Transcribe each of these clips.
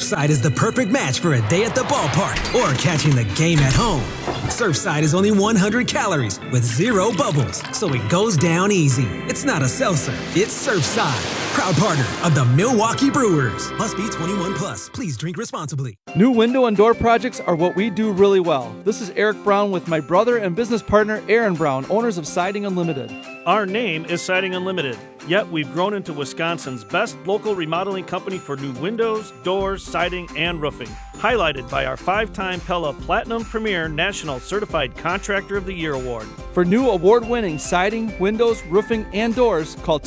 Surfside is the perfect match for a day at the ballpark or catching the game at home. Surfside is only 100 calories with 0 bubbles, so it goes down easy. It's not a seltzer, it's Surfside. Proud partner of the Milwaukee Brewers. Must be 21 plus. Please drink responsibly. New window and door projects are what we do really well. This is Eric Brown with my brother and business partner Aaron Brown, owners of Siding Unlimited. Our name is Siding Unlimited, yet we've grown into Wisconsin's best local remodeling company for new windows, doors, siding, and roofing. Highlighted by our 5-time Pella Platinum Premier National Certified Contractor of the Year Award. For new award-winning siding, windows, roofing, and doors, call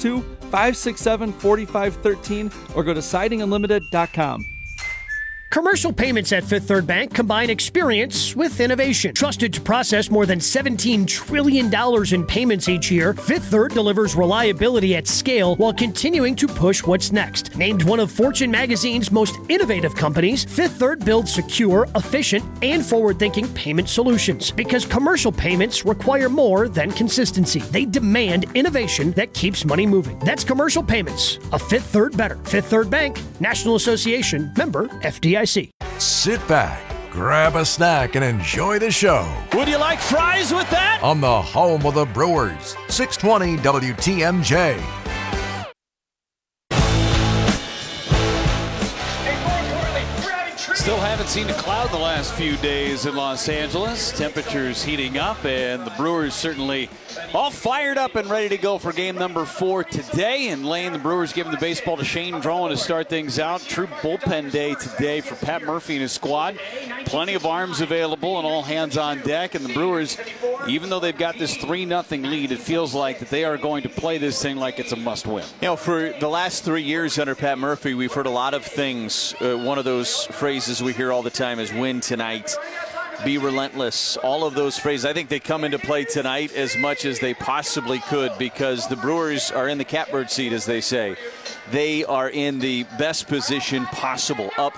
262-567-4513 or go to sidingunlimited.com. Commercial payments at Fifth Third Bank combine experience with innovation. Trusted to process more than $17 trillion in payments each year, Fifth Third delivers reliability at scale while continuing to push what's next. Named one of Fortune magazine's most innovative companies, Fifth Third builds secure, efficient, and forward-thinking payment solutions. Because commercial payments require more than consistency. They demand innovation that keeps money moving. That's commercial payments. A Fifth Third better. Fifth Third Bank, National Association, member FDIC. Sit back, grab a snack, and enjoy the show. Would you like fries with that? On the home of the Brewers, 620 WTMJ. Still haven't seen a cloud the last few days in Los Angeles. Temperatures heating up, and the Brewers certainly all fired up and ready to go for game number 4 today. And Lane, the Brewers giving the baseball to Shane Drowan to start things out. True bullpen day today for Pat Murphy and his squad. Plenty of arms available and all hands on deck. And the Brewers, even though they've got this 3-0 lead, it feels like that they are going to play this thing like it's a must-win. You know, for the last 3 years under Pat Murphy, we've heard a lot of things. One of those phrases we hear all the time is win tonight, be relentless. All of those phrases, I think they come into play tonight as much as they possibly could, because the Brewers are in the catbird seat, as they say. They are in the best position possible, up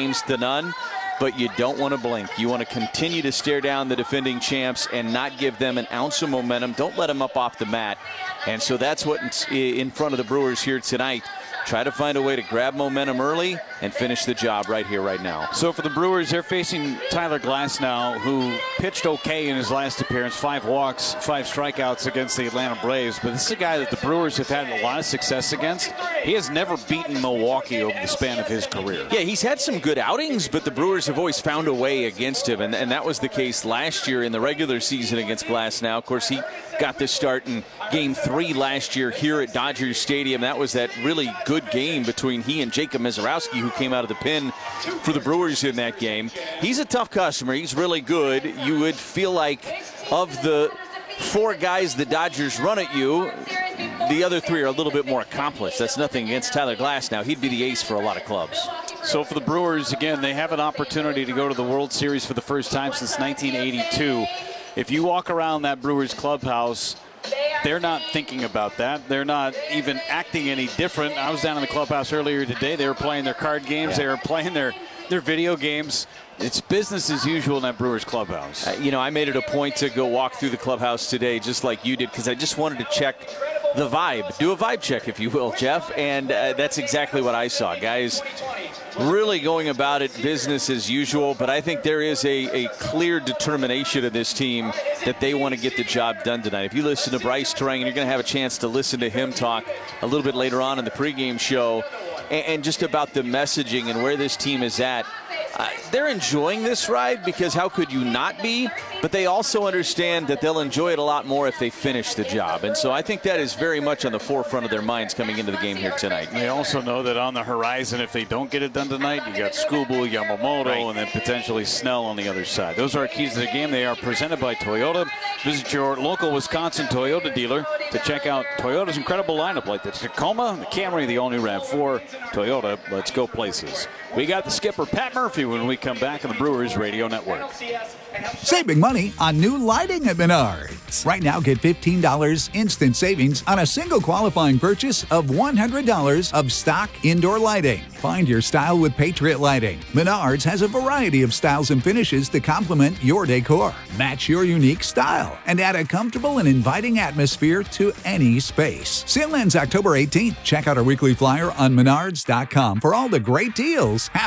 3-0, but you don't want to blink. You want to continue to stare down the defending champs and not give them an ounce of momentum. Don't let them up off the mat. And so that's what's in front of the Brewers here tonight. Try to find a way to grab momentum early and finish the job right here, right now. So for the Brewers, they're facing Tyler Glasnow, who pitched okay in his last appearance. 5 walks, 5 strikeouts against the Atlanta Braves. But this is a guy that the Brewers have had a lot of success against. He has never beaten Milwaukee over the span of his career. Yeah, he's had some good outings, but the Brewers have always found a way against him. And that was the case last year in the regular season against Glasnow. Of course, he got this start in Game 3 last year here at Dodger Stadium. That was that really good game between he and Jacob Misiorowski, who came out of the pen for the Brewers in that game. He's a tough customer. He's really good. You would feel like of the 4 guys the Dodgers run at you, the other 3 are a little bit more accomplished. That's nothing against Tyler Glasnow. He'd be the ace for a lot of clubs. So for the Brewers, again, they have an opportunity to go to the World Series for the first time since 1982. If you walk around that Brewers clubhouse, they're not thinking about that. They're not even acting any different. I was down in the clubhouse earlier today. They were playing their card games. They were playing their video games. It's business as usual in that Brewers clubhouse. I made it a point to go walk through the clubhouse today, just like you did, because I just wanted to check the vibe. Do a vibe check, if you will, Jeff. And that's exactly what I saw. Guys really going about it business as usual, but I think there is a clear determination of this team that they want to get the job done tonight. If you listen to Bryce Turang, and you're going to have a chance to listen to him talk a little bit later on in the pregame show, and just about the messaging and where this team is at. They're enjoying this ride, because how could you not be? But they also understand that they'll enjoy it a lot more if they finish the job. And so I think that is very much on the forefront of their minds coming into the game here tonight. They also know that on the horizon, if they don't get it done tonight, you got Skubal, Yamamoto, and then potentially Snell on the other side. Those are our keys to the game. They are presented by Toyota. Visit your local Wisconsin Toyota dealer to check out Toyota's incredible lineup, like the Tacoma, the Camry, the all-new RAV4. Toyota, let's go places. We got the skipper, Pat Murphy, when we come back on the Brewers Radio Network. Saving money on new lighting at Menards. Right now, get $15 instant savings on a single qualifying purchase of $100 of stock indoor lighting. Find your style with Patriot Lighting. Menards has a variety of styles and finishes to complement your decor. Match your unique style and add a comfortable and inviting atmosphere to any space. Sale ends October 18th. Check out our weekly flyer on menards.com for all the great deals.